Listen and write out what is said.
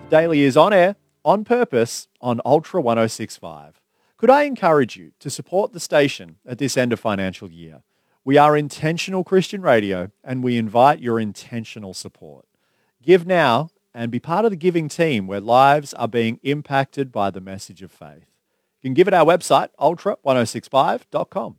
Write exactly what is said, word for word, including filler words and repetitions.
Daily is on air, on purpose, on Ultra one oh six point five. Could I encourage you to support the station at this end of financial year? We are intentional Christian radio and we invite your intentional support. Give now and be part of the giving team where lives are being impacted by the message of faith. You can give at our website, ultra ten sixty-five dot com.